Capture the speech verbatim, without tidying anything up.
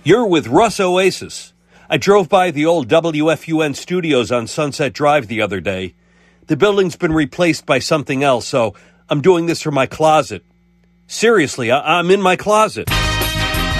You're with Russ Oasis. I drove by the old W F U N studios on Sunset Drive the other day. The building's been replaced by something else, so I'm doing this from my closet. Seriously, I- I'm in my closet.